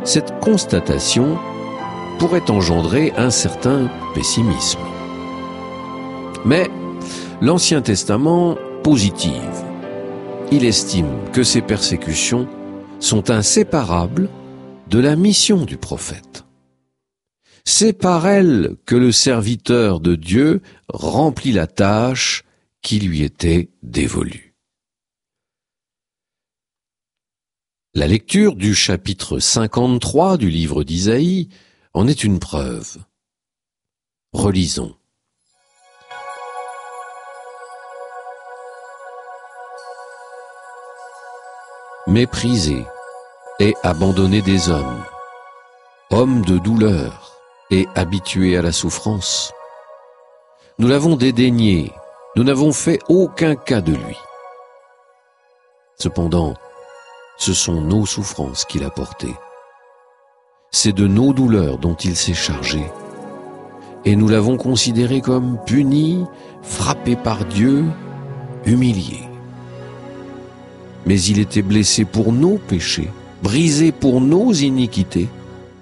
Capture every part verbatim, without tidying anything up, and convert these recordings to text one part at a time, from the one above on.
cette constatation pourrait engendrer un certain pessimisme. Mais l'Ancien Testament positive. Il estime que ces persécutions sont inséparables de la mission du prophète. C'est par elles que le serviteur de Dieu remplit la tâche qui lui était dévolue. La lecture du chapitre cinquante-trois du livre d'Isaïe en est une preuve. Relisons. Méprisé et abandonné des hommes, homme de douleur et habitué à la souffrance. Nous l'avons dédaigné, nous n'avons fait aucun cas de lui. Cependant, ce sont nos souffrances qu'il a portées. C'est de nos douleurs dont il s'est chargé. Et nous l'avons considéré comme puni, frappé par Dieu, humilié. Mais il était blessé pour nos péchés, brisé pour nos iniquités.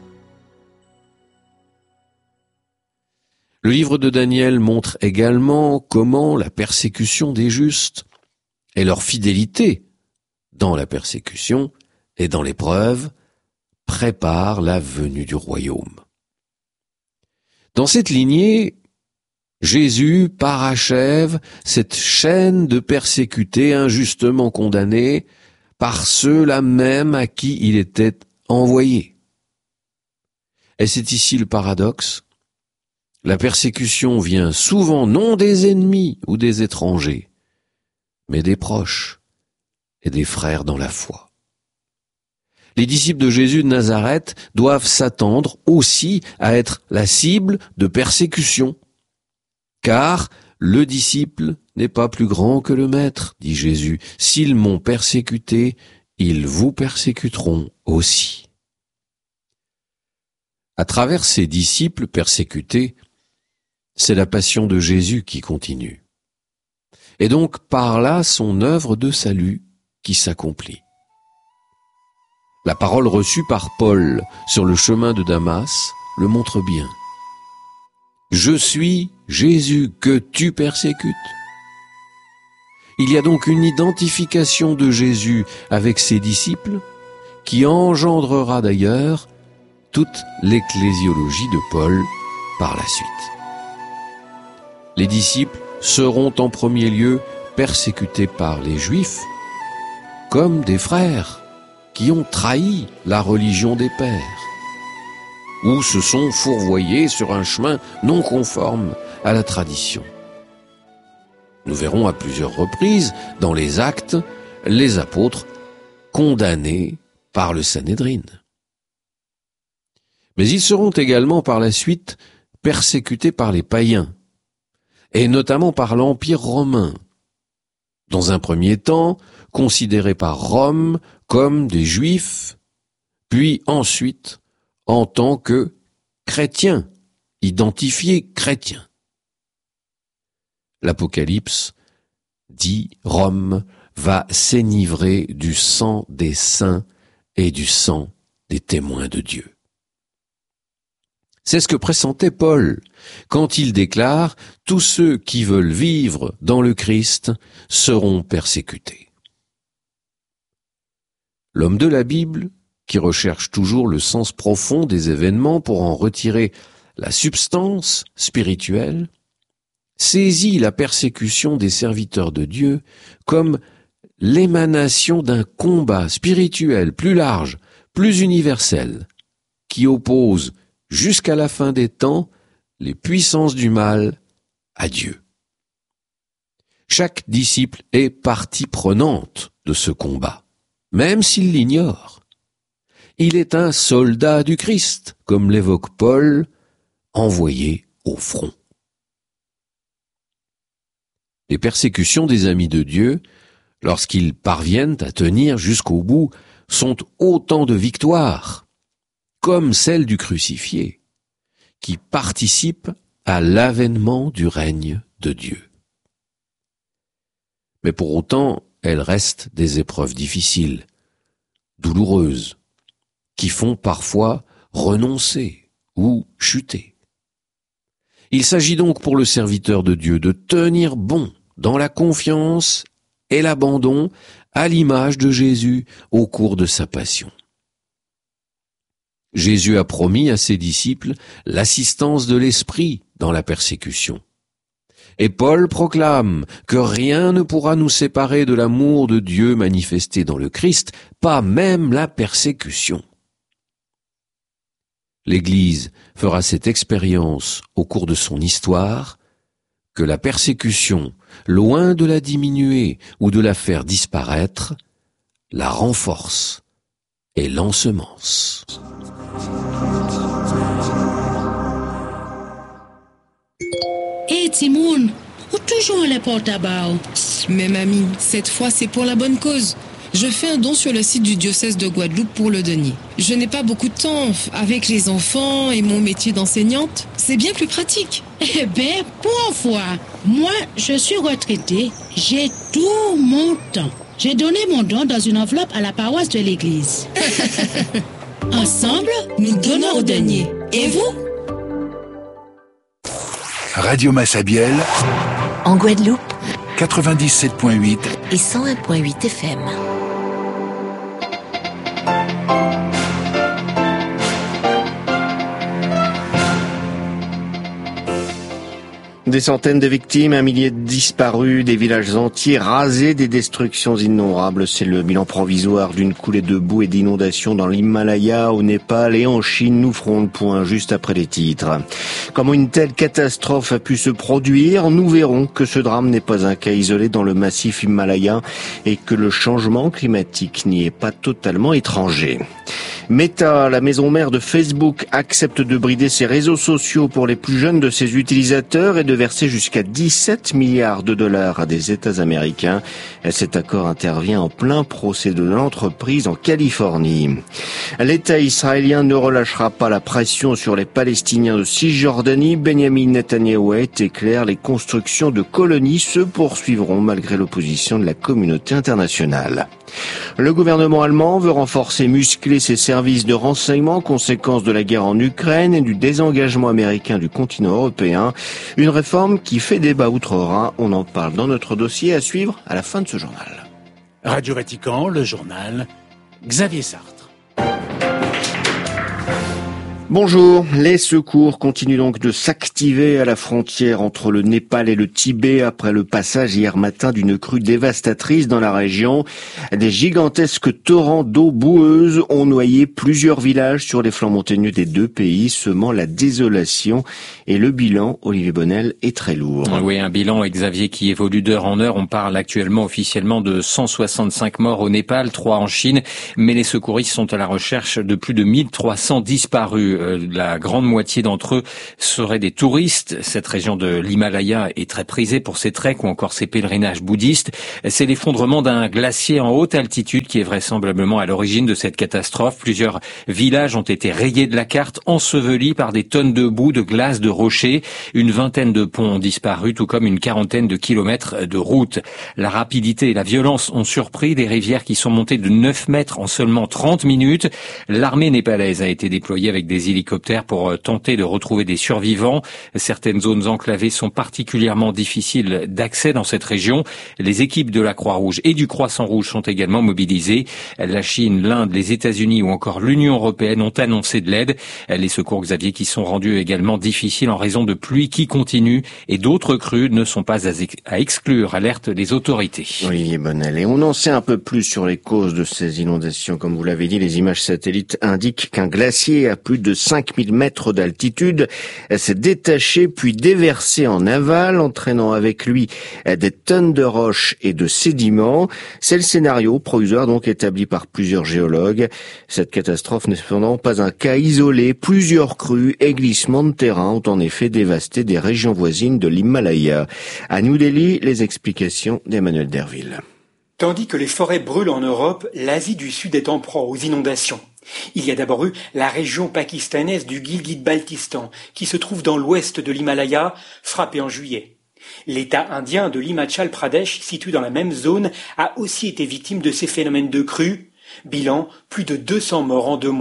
Le livre de Daniel montre également comment la persécution des justes et leur fidélité dans la persécution et dans l'épreuve préparent la venue du royaume. Dans cette lignée, Jésus parachève cette chaîne de persécutés injustement condamnés par ceux-là même à qui il était envoyé. Et c'est ici le paradoxe. La persécution vient souvent non des ennemis ou des étrangers, mais des proches et des frères dans la foi. Les disciples de Jésus de Nazareth doivent s'attendre aussi à être la cible de persécution. Car le disciple n'est pas plus grand que le maître, dit Jésus. S'ils m'ont persécuté, ils vous persécuteront aussi. À travers ces disciples persécutés, c'est la passion de Jésus qui continue. Et donc par là son œuvre de salut qui s'accomplit. La parole reçue par Paul sur le chemin de Damas le montre bien. Je suis Jésus que tu persécutes. Il y a donc une identification de Jésus avec ses disciples qui engendrera d'ailleurs toute l'ecclésiologie de Paul par la suite. Les disciples seront en premier lieu persécutés par les Juifs comme des frères qui ont trahi la religion des pères ou se sont fourvoyés sur un chemin non conforme à la tradition. Nous verrons à plusieurs reprises dans les Actes les apôtres condamnés par le Sanhédrin. Mais ils seront également par la suite persécutés par les païens, et notamment par l'Empire romain, dans un premier temps considérés par Rome comme des Juifs, puis ensuite en tant que chrétiens, identifiés chrétiens. L'Apocalypse dit Rome va s'enivrer du sang des saints et du sang des témoins de Dieu. C'est ce que pressentait Paul quand il déclare « Tous ceux qui veulent vivre dans le Christ seront persécutés ». L'homme de la Bible, qui recherche toujours le sens profond des événements pour en retirer la substance spirituelle, saisit la persécution des serviteurs de Dieu comme l'émanation d'un combat spirituel plus large, plus universel, qui oppose jusqu'à la fin des temps les puissances du mal à Dieu. Chaque disciple est partie prenante de ce combat, même s'il l'ignore. Il est un soldat du Christ, comme l'évoque Paul, envoyé au front. Les persécutions des amis de Dieu, lorsqu'ils parviennent à tenir jusqu'au bout, sont autant de victoires, comme celle du crucifié, qui participe à l'avènement du règne de Dieu. Mais pour autant, elles restent des épreuves difficiles, douloureuses, qui font parfois renoncer ou chuter. Il s'agit donc pour le serviteur de Dieu de tenir bon dans la confiance et l'abandon à l'image de Jésus au cours de sa passion. Jésus a promis à ses disciples l'assistance de l'Esprit dans la persécution. Et Paul proclame que rien ne pourra nous séparer de l'amour de Dieu manifesté dans le Christ, pas même la persécution. L'Église fera cette expérience au cours de son histoire, que la persécution, loin de la diminuer ou de la faire disparaître, la renforce et l'ensemence. Hé hey, Timoun, où toujours les portes à bas? Mais mamie, cette fois c'est pour la bonne cause. Je fais un don sur le site du diocèse de Guadeloupe pour le denier. Je n'ai pas beaucoup de temps avec les enfants et mon métier d'enseignante. C'est bien plus pratique. Eh ben, pour une fois, moi, je suis retraitée. J'ai tout mon temps. J'ai donné mon don dans une enveloppe à la paroisse de l'église. Ensemble, nous donnons au denier. Et vous? Radio Massabielle, en Guadeloupe, quatre-vingt-dix-sept point huit et cent un point huit F M. Des centaines de victimes, un millier de disparus, des villages entiers rasés, des destructions innombrables. C'est le bilan provisoire d'une coulée de boue et d'inondations dans l'Himalaya, au Népal et en Chine. Nous ferons le point juste après les titres. Comment une telle catastrophe a pu se produire? Nous verrons que ce drame n'est pas un cas isolé dans le massif himalayen et que le changement climatique n'y est pas totalement étranger. Meta, la maison mère de Facebook, accepte de brider ses réseaux sociaux pour les plus jeunes de ses utilisateurs et de verser jusqu'à dix-sept milliards de dollars à des États américains. Cet accord intervient en plein procès de l'entreprise en Californie. L'État israélien ne relâchera pas la pression sur les Palestiniens de Cisjordanie. Benjamin Netanyahou a été clair, les constructions de colonies se poursuivront malgré l'opposition de la communauté internationale. Le gouvernement allemand veut renforcer et muscler ses services de renseignement, conséquence de la guerre en Ukraine et du désengagement américain du continent européen. Une réforme qui fait débat outre-Rhin. On en parle dans notre dossier à suivre à la fin de ce journal. Radio Vatican, le journal, Xavier Sartre. Bonjour, les secours continuent donc de s'activer à la frontière entre le Népal et le Tibet après le passage hier matin d'une crue dévastatrice dans la région. Des gigantesques torrents d'eau boueuse ont noyé plusieurs villages sur les flancs montagneux des deux pays, semant la désolation. Et le bilan, Olivier Bonnel, est très lourd. Oui, un bilan, Xavier, qui évolue d'heure en heure. On parle actuellement officiellement de cent soixante-cinq morts au Népal, trois en Chine, mais les secouristes sont à la recherche de plus de mille trois cents disparus. La grande moitié d'entre eux seraient des touristes. Cette région de l'Himalaya est très prisée pour ses treks ou encore ses pèlerinages bouddhistes. C'est l'effondrement d'un glacier en haute altitude qui est vraisemblablement à l'origine de cette catastrophe. Plusieurs villages ont été rayés de la carte, ensevelis par des tonnes de boue, de glace, de rochers. Une vingtaine de ponts ont disparu, tout comme une quarantaine de kilomètres de routes. La rapidité et la violence ont surpris des rivières qui sont montées de neuf mètres en seulement trente minutes. L'armée népalaise a été déployée avec des hélicoptères pour tenter de retrouver des survivants. Certaines zones enclavées sont particulièrement difficiles d'accès dans cette région. Les équipes de la Croix-Rouge et du Croissant-Rouge sont également mobilisées. La Chine, l'Inde, les États-Unis ou encore l'Union européenne ont annoncé de l'aide. Les secours, Xavier, qui sont rendus également difficiles en raison de pluies qui continuent et d'autres crues ne sont pas à exclure, alerte les autorités. Olivier Bonnel. Et on en sait un peu plus sur les causes de ces inondations. Comme vous l'avez dit, les images satellites indiquent qu'un glacier à plus de cinq mille mètres d'altitude s'est détaché puis déversé en aval, entraînant avec lui des tonnes de roches et de sédiments. C'est le scénario provisoire donc établi par plusieurs géologues. Cette catastrophe n'est cependant pas un cas isolé. Plusieurs crues et glissements de terrain ont en effet dévasté des régions voisines de l'Himalaya. À New Delhi, les explications d'Emmanuel Derville. Tandis que les forêts brûlent en Europe, l'Asie du Sud est en proie aux inondations. Il y a d'abord eu la région pakistanaise du Gilgit-Baltistan, qui se trouve dans l'ouest de l'Himalaya, frappée en juillet. L'État indien de l'Himachal Pradesh, situé dans la même zone, a aussi été victime de ces phénomènes de crue. Bilan, plus de deux cents morts en deux mois.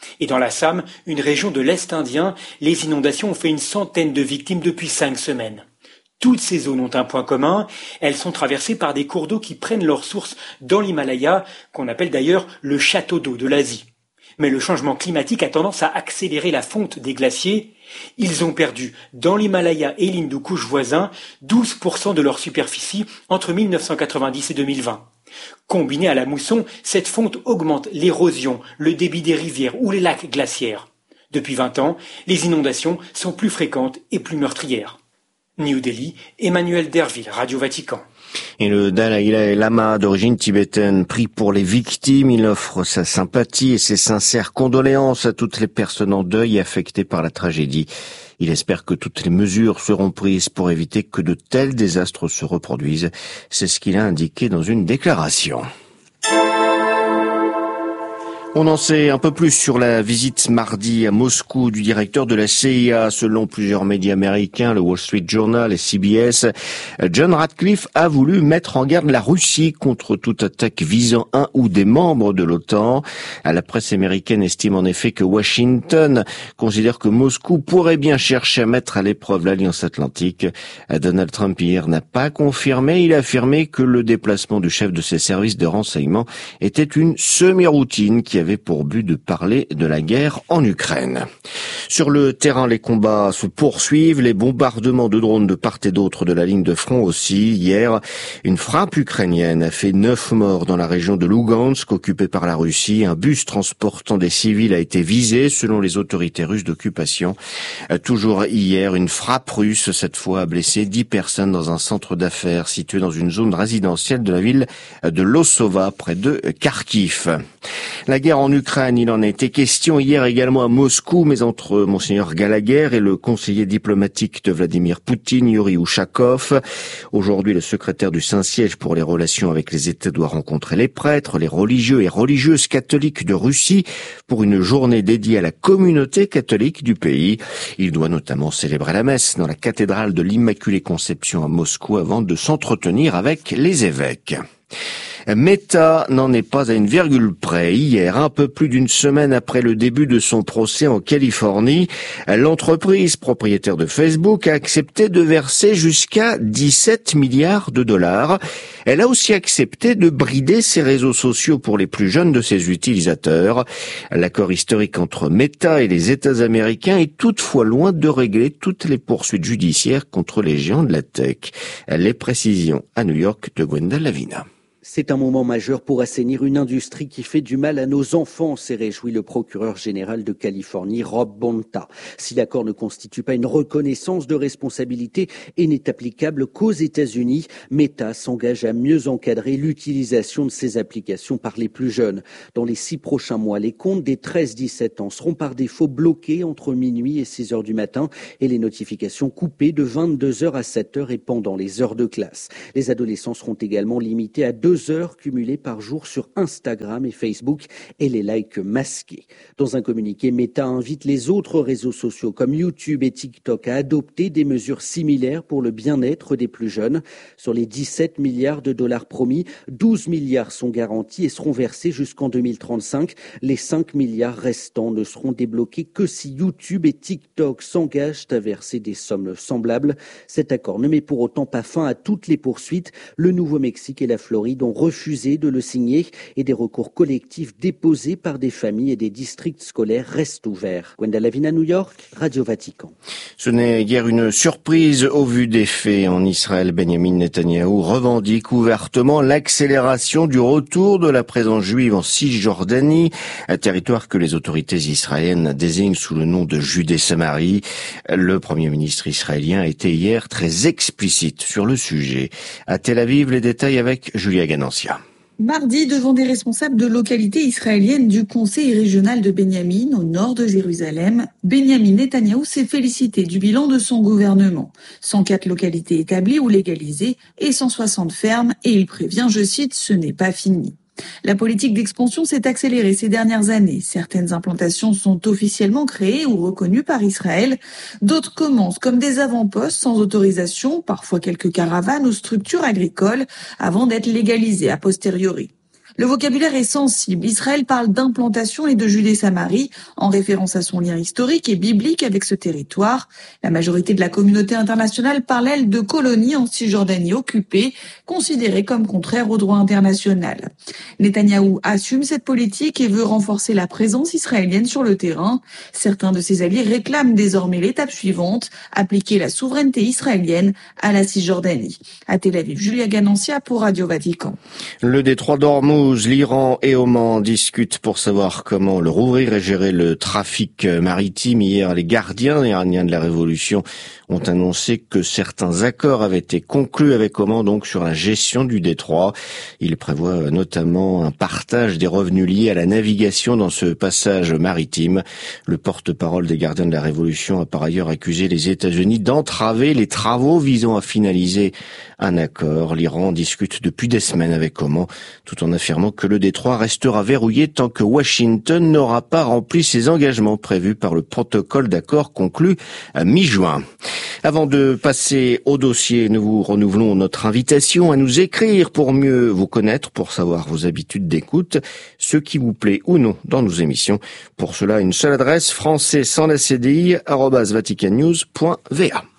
Et dans l'Assam, une région de l'Est indien, les inondations ont fait une centaine de victimes depuis cinq semaines. Toutes ces zones ont un point commun, elles sont traversées par des cours d'eau qui prennent leur source dans l'Himalaya, qu'on appelle d'ailleurs le château d'eau de l'Asie. Mais le changement climatique a tendance à accélérer la fonte des glaciers. Ils ont perdu, dans l'Himalaya et l'Hindou-Kouch voisin, douze pour cent de leur superficie entre mille neuf cent quatre-vingt-dix et deux mille vingt. Combinée à la mousson, cette fonte augmente l'érosion, le débit des rivières ou les lacs glaciaires. Depuis vingt ans, les inondations sont plus fréquentes et plus meurtrières. New Delhi, Emmanuel Derville, Radio Vatican. Et le Dalai Lama d'origine tibétaine prie pour les victimes. Il offre sa sympathie et ses sincères condoléances à toutes les personnes en deuil affectées par la tragédie. Il espère que toutes les mesures seront prises pour éviter que de tels désastres se reproduisent. C'est ce qu'il a indiqué dans une déclaration. On en sait un peu plus sur la visite mardi à Moscou du directeur de la C I A. Selon plusieurs médias américains, le Wall Street Journal et C B S, John Ratcliffe a voulu mettre en garde la Russie contre toute attaque visant un ou des membres de l'OTAN. La presse américaine estime en effet que Washington considère que Moscou pourrait bien chercher à mettre à l'épreuve l'Alliance Atlantique. Donald Trump hier n'a pas confirmé. Il a affirmé que le déplacement du chef de ses services de renseignement était une semi-routine qui avait pour but de parler de la guerre en Ukraine. Sur le terrain, les combats se poursuivent, les bombardements de drones de part et d'autre de la ligne de front aussi. Hier, une frappe ukrainienne a fait neuf morts dans la région de Lugansk, occupée par la Russie. Un bus transportant des civils a été visé, selon les autorités russes d'occupation. Toujours hier, une frappe russe, cette fois, a blessé dix personnes dans un centre d'affaires situé dans une zone résidentielle de la ville de Losova, près de Kharkiv. La guerre en Ukraine, il en a été question hier également à Moscou, mais entre Monseigneur Gallagher et le conseiller diplomatique de Vladimir Poutine, Yuri Ushakov. Aujourd'hui, le secrétaire du Saint-Siège pour les relations avec les États doit rencontrer les prêtres, les religieux et religieuses catholiques de Russie pour une journée dédiée à la communauté catholique du pays. Il doit notamment célébrer la messe dans la cathédrale de l'Immaculée Conception à Moscou avant de s'entretenir avec les évêques. Meta n'en est pas à une virgule près. Hier, un peu plus d'une semaine après le début de son procès en Californie, l'entreprise propriétaire de Facebook a accepté de verser jusqu'à dix-sept milliards de dollars. Elle a aussi accepté de brider ses réseaux sociaux pour les plus jeunes de ses utilisateurs. L'accord historique entre Meta et les États américains est toutefois loin de régler toutes les poursuites judiciaires contre les géants de la tech. Les précisions à New York de Gwenda Lavina. C'est un moment majeur pour assainir une industrie qui fait du mal à nos enfants, s'est réjoui le procureur général de Californie, Rob Bonta. Si l'accord ne constitue pas une reconnaissance de responsabilité et n'est applicable qu'aux États-Unis, Meta s'engage à mieux encadrer l'utilisation de ces applications par les plus jeunes. Dans les six prochains mois, les comptes des treize dix-sept ans seront par défaut bloqués entre minuit et six heures du matin et les notifications coupées de vingt-deux heures à sept heures et pendant les heures de classe. Les adolescents seront également limités à deux heures cumulées par jour sur Instagram et Facebook et les likes masqués. Dans un communiqué, Meta invite les autres réseaux sociaux comme YouTube et TikTok à adopter des mesures similaires pour le bien-être des plus jeunes. Sur les dix-sept milliards de dollars promis, douze milliards sont garantis et seront versés jusqu'en deux mille trente-cinq. Les cinq milliards restants ne seront débloqués que si YouTube et TikTok s'engagent à verser des sommes semblables. Cet accord ne met pour autant pas fin à toutes les poursuites. Le Nouveau-Mexique et la Floride ont refusé de le signer et des recours collectifs déposés par des familles et des districts scolaires restent ouverts. Gwenda Lavina, New York, Radio Vatican. Ce n'est guère une surprise au vu des faits. En Israël, Benjamin Netanyahou revendique ouvertement l'accélération du retour de la présence juive en Cisjordanie, un territoire que les autorités israéliennes désignent sous le nom de Judée-Samarie. Le Premier ministre israélien a été hier très explicite sur le sujet. À Tel Aviv, les détails avec Julia Ganancia. Mardi, devant des responsables de localités israéliennes du conseil régional de Benyamin, au nord de Jérusalem, Benjamin Netanyahou s'est félicité du bilan de son gouvernement. cent quatre localités établies ou légalisées et cent soixante fermes, et il prévient, je cite, « ce n'est pas fini ». La politique d'expansion s'est accélérée ces dernières années. Certaines implantations sont officiellement créées ou reconnues par Israël. D'autres commencent comme des avant-postes sans autorisation, parfois quelques caravanes ou structures agricoles, avant d'être légalisées a posteriori. Le vocabulaire est sensible. Israël parle d'implantation et de Judée-Samarie, en référence à son lien historique et biblique avec ce territoire. La majorité de la communauté internationale parle, elle, de colonies en Cisjordanie occupée, considérées comme contraires au droit international. Netanyahou assume cette politique et veut renforcer la présence israélienne sur le terrain. Certains de ses alliés réclament désormais l'étape suivante, appliquer la souveraineté israélienne à la Cisjordanie. À Tel Aviv, Julia Ganancia pour Radio Vatican. Le détroit d'Ormuz, l'Iran et Oman discutent pour savoir comment le rouvrir et gérer le trafic maritime. Hier, les gardiens iraniens de la révolution ont annoncé que certains accords avaient été conclus avec Oman, donc sur la gestion du détroit. Ils prévoient notamment un partage des revenus liés à la navigation dans ce passage maritime. Le porte-parole des gardiens de la révolution a par ailleurs accusé les États-Unis d'entraver les travaux visant à finaliser un accord. L'Iran discute depuis des semaines avec Oman, tout en affirmant que le détroit restera verrouillé tant que Washington n'aura pas rempli ses engagements prévus par le protocole d'accord conclu à mi-juin. Avant de passer au dossier, nous vous renouvelons notre invitation à nous écrire pour mieux vous connaître, pour savoir vos habitudes d'écoute, ce qui vous plaît ou non dans nos émissions. Pour cela, une seule adresse, français sans la cédille, arobase vaticannews point v a.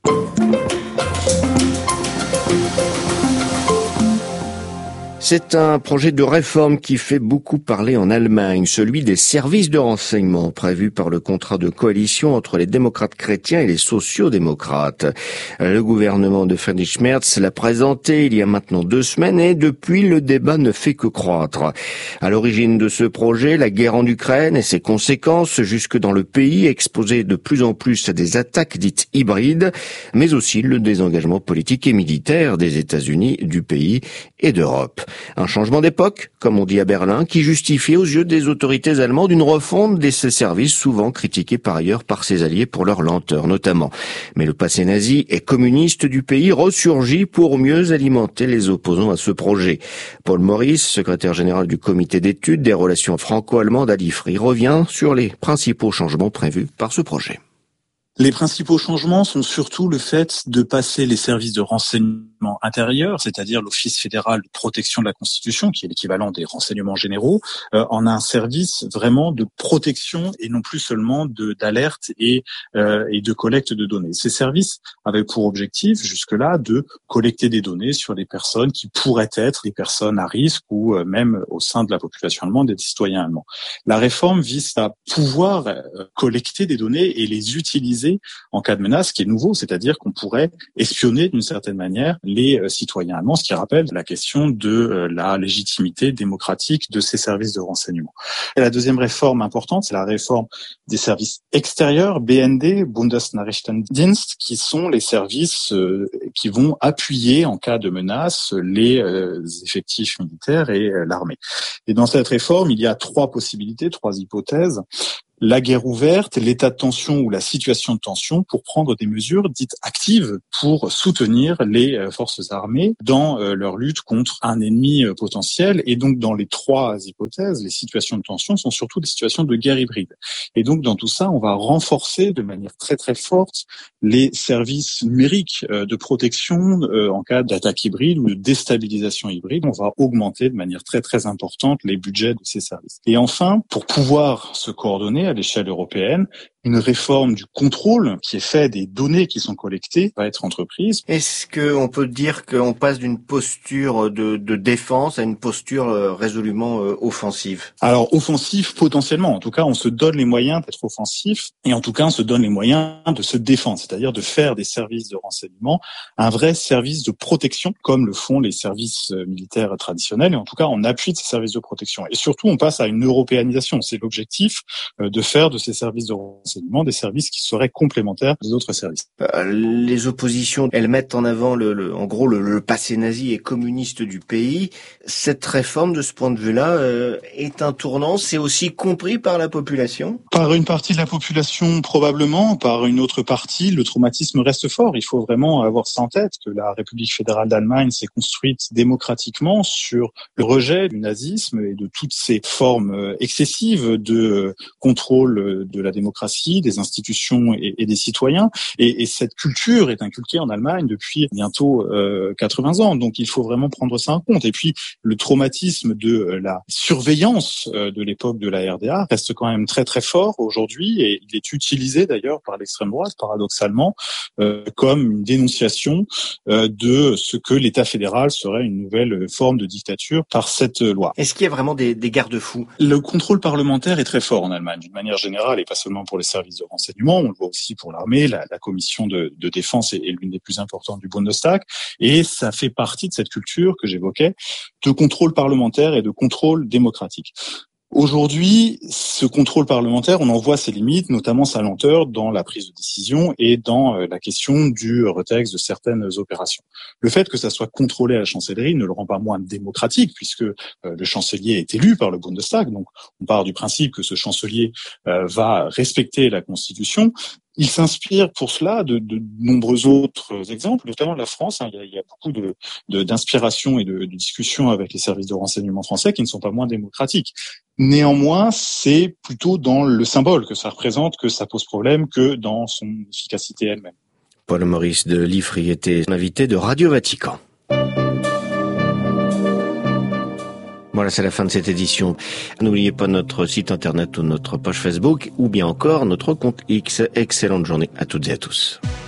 C'est un projet de réforme qui fait beaucoup parler en Allemagne, celui des services de renseignement prévu par le contrat de coalition entre les démocrates chrétiens et les sociaux-démocrates. Le gouvernement de Friedrich Merz l'a présenté il y a maintenant deux semaines et depuis le débat ne fait que croître. À l'origine de ce projet, la guerre en Ukraine et ses conséquences jusque dans le pays exposé de plus en plus à des attaques dites hybrides, mais aussi le désengagement politique et militaire des États-Unis, du pays et d'Europe. Un changement d'époque, comme on dit à Berlin, qui justifie aux yeux des autorités allemandes une refonte de ces services, souvent critiqués par ailleurs par ses alliés pour leur lenteur notamment. Mais le passé nazi et communiste du pays ressurgit pour mieux alimenter les opposants à ce projet. Paul Maurice, secrétaire général du comité d'études des relations franco-allemandes à l'I F R I, revient sur les principaux changements prévus par ce projet. Les principaux changements sont surtout le fait de passer les services de renseignement intérieur, c'est-à-dire l'Office fédéral de protection de la Constitution, qui est l'équivalent des renseignements généraux, euh, en un service vraiment de protection et non plus seulement de d'alerte et, euh, et de collecte de données. Ces services avaient pour objectif jusque-là de collecter des données sur les personnes qui pourraient être des personnes à risque ou euh, même au sein de la population allemande des citoyens allemands. La réforme vise à pouvoir euh, collecter des données et les utiliser en cas de menace, ce qui est nouveau, c'est-à-dire qu'on pourrait espionner d'une certaine manière les euh, citoyens allemands, ce qui rappelle la question de euh, la légitimité démocratique de ces services de renseignement. Et la deuxième réforme importante, c'est la réforme des services extérieurs, B N D, Bundesnachrichtendienst, qui sont les services euh, qui vont appuyer en cas de menace les euh, effectifs militaires et euh, l'armée. Et dans cette réforme, il y a trois possibilités, trois hypothèses. La guerre ouverte, l'état de tension ou la situation de tension pour prendre des mesures dites actives pour soutenir les forces armées dans leur lutte contre un ennemi potentiel. Et donc, dans les trois hypothèses, les situations de tension sont surtout des situations de guerre hybride. Et donc, dans tout ça, on va renforcer de manière très très forte les services numériques de protection en cas d'attaque hybride ou de déstabilisation hybride. On va augmenter de manière très très importante les budgets de ces services. Et enfin, pour pouvoir se coordonner à l'échelle européenne, une réforme du contrôle qui est fait des données qui sont collectées va être entreprise. Est-ce qu'on peut dire qu'on passe d'une posture de, de défense à une posture résolument offensive? Alors, offensif potentiellement. En tout cas, on se donne les moyens d'être offensif et en tout cas, on se donne les moyens de se défendre, c'est-à-dire de faire des services de renseignement un vrai service de protection comme le font les services militaires traditionnels et en tout cas, on appuie de ces services de protection. Et surtout, on passe à une européanisation. C'est l'objectif de faire de ces services de renseignement des services qui seraient complémentaires des autres services. Euh, les oppositions, elles mettent en avant le, le en gros le, le passé nazi et communiste du pays. Cette réforme, de ce point de vue-là, euh, est un tournant. C'est aussi compris par la population. Par une partie de la population, probablement. Par une autre partie, le traumatisme reste fort. Il faut vraiment avoir ça en tête que la République fédérale d'Allemagne s'est construite démocratiquement sur le rejet du nazisme et de toutes ces formes excessives de contrôle de la démocratie démocratie, des institutions et, et des citoyens. Et, et cette culture est inculquée en Allemagne depuis bientôt euh, quatre-vingts ans. Donc il faut vraiment prendre ça en compte. Et puis le traumatisme de la surveillance euh, de l'époque de la R D A reste quand même très très fort aujourd'hui, et il est utilisé d'ailleurs par l'extrême droite, paradoxalement, euh, comme une dénonciation euh, de ce que l'État fédéral serait une nouvelle forme de dictature par cette loi. Est-ce qu'il y a vraiment des, des garde-fous? Le contrôle parlementaire est très fort en Allemagne, d'une manière générale, et pas seulement pour les services de renseignement, on le voit aussi pour l'armée. La, la commission de, de défense est, est l'une des plus importantes du Bundestag, et ça fait partie de cette culture que j'évoquais de contrôle parlementaire et de contrôle démocratique. Aujourd'hui, ce contrôle parlementaire, on en voit ses limites, notamment sa lenteur dans la prise de décision et dans la question du retexte de certaines opérations. Le fait que ça soit contrôlé à la chancellerie ne le rend pas moins démocratique, puisque euh, le chancelier est élu par le Bundestag. Donc, on part du principe que ce chancelier euh, va respecter la Constitution. Il s'inspire pour cela de, de nombreux autres exemples, notamment la France. Hein. Il, y a, il y a beaucoup de, de, d'inspiration et de, de discussions avec les services de renseignement français qui ne sont pas moins démocratiques. Néanmoins, c'est plutôt dans le symbole que ça représente que ça pose problème que dans son efficacité elle-même. Paul-Maurice de Liffry était l'invité de Radio Vatican. Voilà, c'est la fin de cette édition. N'oubliez pas notre site internet ou notre page Facebook, ou bien encore notre compte X. Excellente journée à toutes et à tous.